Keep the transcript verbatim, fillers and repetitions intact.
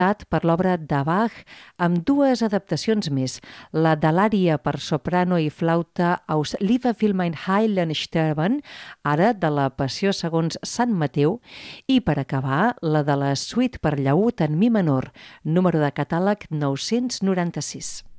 per l'obra de Bach amb dues adaptacions més, la de l'ària per soprano i flauta Aus Liebe will mein Heiland sterben, ara de la Passió segons Sant Mateu, i per acabar la de la suite per llaüt en mi menor, número de catàleg nou-cents noranta-sis.